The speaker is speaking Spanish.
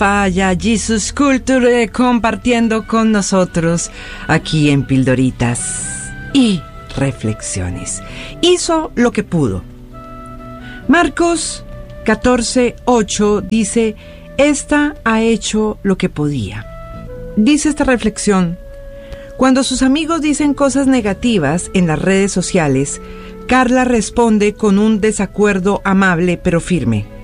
Paya Jesus Culture compartiendo con nosotros aquí en Pildoritas y Reflexiones. Hizo lo que pudo. Marcos 14:8 dice: Esta ha hecho lo que podía. Dice esta reflexión: cuando sus amigos dicen cosas negativas en las redes sociales, Carla responde con un desacuerdo amable pero firme.